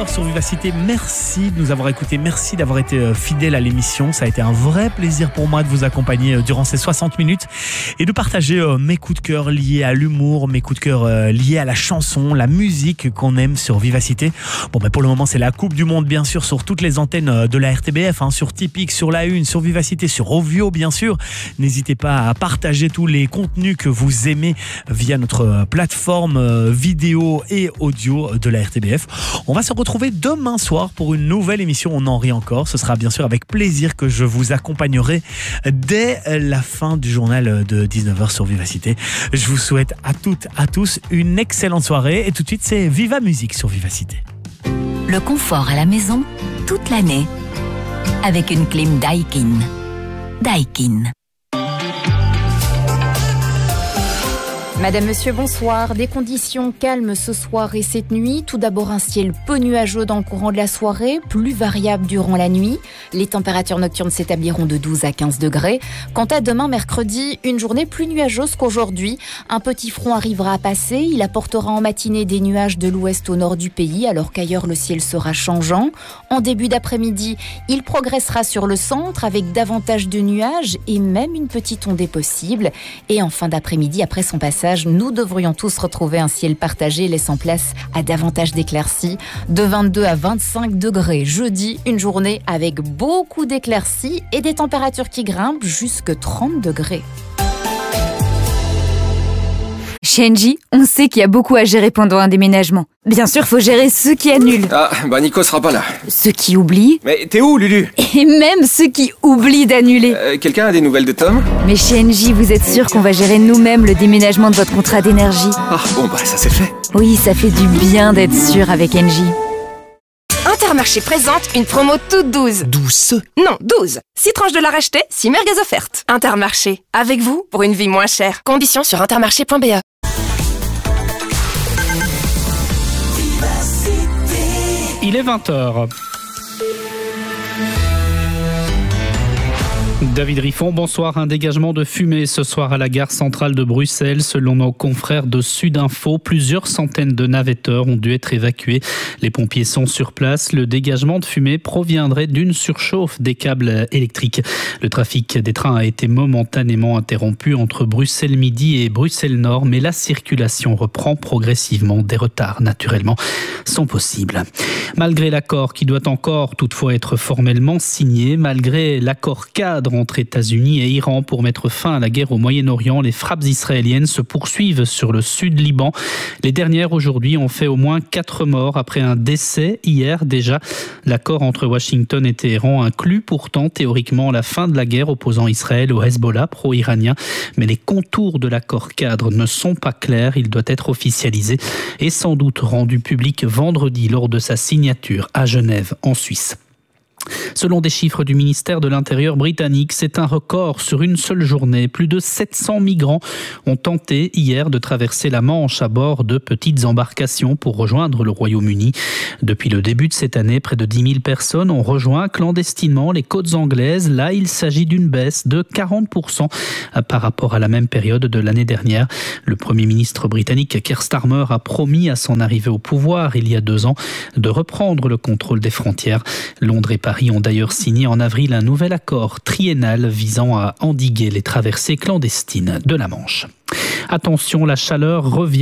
sur Vivacité. Merci de nous avoir écoutés, merci d'avoir été fidèles à l'émission. Ça a été un vrai plaisir pour moi de vous accompagner durant ces 60 minutes et de partager mes coups de cœur liés à l'humour, mes coups de cœur liés à la chanson, la musique qu'on aime sur Vivacité. Bon, pour le moment, c'est la Coupe du Monde, bien sûr, sur toutes les antennes de la RTBF, sur Tipeee, sur La Une, sur Vivacité, sur Ovio, bien sûr. N'hésitez pas à partager tous les contenus que vous aimez via notre plateforme vidéo et audio de la RTBF. On va se retrouver demain soir pour une nouvelle émission On en rit encore. Ce sera bien sûr avec plaisir que je vous accompagnerai dès la fin du journal de 19h sur Vivacité. Je vous souhaite à toutes, à tous une excellente soirée et tout de suite c'est Viva Musique sur Vivacité. Le confort à la maison toute l'année avec une clim Daikin. Daikin. Madame, monsieur, bonsoir. Des conditions calmes ce soir et cette nuit. Tout d'abord un ciel peu nuageux dans le courant de la soirée, plus variable durant la nuit. Les températures nocturnes s'établiront de 12 à 15 degrés. Quant à demain, mercredi, une journée plus nuageuse qu'aujourd'hui. Un petit front arrivera à passer. Il apportera en matinée des nuages de l'ouest au nord du pays, alors qu'ailleurs le ciel sera changeant. En début d'après-midi, il progressera sur le centre avec davantage de nuages et même une petite ondée possible. Et en fin d'après-midi, après son passage, nous devrions tous retrouver un ciel partagé laissant place à davantage d'éclaircies. De 22 à 25 degrés jeudi, une journée avec beaucoup d'éclaircies et des températures qui grimpent jusque 30 degrés. Chez Engie, on sait qu'il y a beaucoup à gérer pendant un déménagement. Bien sûr, faut gérer ceux qui annulent. Ah, Nico sera pas là. Ceux qui oublient. Mais t'es où, Lulu? Et même ceux qui oublient d'annuler. Quelqu'un a des nouvelles de Tom? Mais chez Engie, vous êtes sûr qu'on va gérer nous-mêmes le déménagement de votre contrat d'énergie? Ah, ça c'est fait. Oui, ça fait du bien d'être sûr avec Engie. Intermarché présente une promo toute 12. 12? Non, 12. 6 tranches de la racheter, 6 merguez offertes. Intermarché, avec vous pour une vie moins chère. Conditions sur intermarché.be. Il est 20h. David Riffon, bonsoir. Un dégagement de fumée ce soir à la gare centrale de Bruxelles. Selon nos confrères de Sudinfo, plusieurs centaines de navetteurs ont dû être évacués. Les pompiers sont sur place. Le dégagement de fumée proviendrait d'une surchauffe des câbles électriques. Le trafic des trains a été momentanément interrompu entre Bruxelles Midi et Bruxelles Nord, mais la circulation reprend progressivement. Des retards, naturellement, sont possibles. Malgré l'accord qui doit encore toutefois être formellement signé, malgré l'accord cadre entre États-Unis et Iran pour mettre fin à la guerre au Moyen-Orient, les frappes israéliennes se poursuivent sur le sud Liban. Les dernières aujourd'hui ont fait au moins 4 morts après un décès hier déjà. L'accord entre Washington et Téhéran inclut pourtant théoriquement la fin de la guerre opposant Israël au Hezbollah pro-iranien. Mais les contours de l'accord cadre ne sont pas clairs. Il doit être officialisé et sans doute rendu public vendredi lors de sa signature à Genève en Suisse. Selon des chiffres du ministère de l'Intérieur britannique, c'est un record sur une seule journée. Plus de 700 migrants ont tenté hier de traverser la Manche à bord de petites embarcations pour rejoindre le Royaume-Uni. Depuis le début de cette année, près de 10 000 personnes ont rejoint clandestinement les côtes anglaises. Là, il s'agit d'une baisse de 40% par rapport à la même période de l'année dernière. Le Premier ministre britannique Keir Starmer a promis à son arrivée au pouvoir il y a 2 ans de reprendre le contrôle des frontières. Londres et Paris ont d'ailleurs signé en avril un nouvel accord triennal visant à endiguer les traversées clandestines de la Manche. Attention, la chaleur revient.